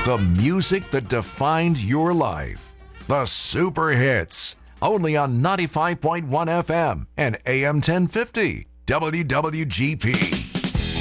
The music that defined your life. The Super Hits. Only on 95.1 FM and AM 1050. WWGP.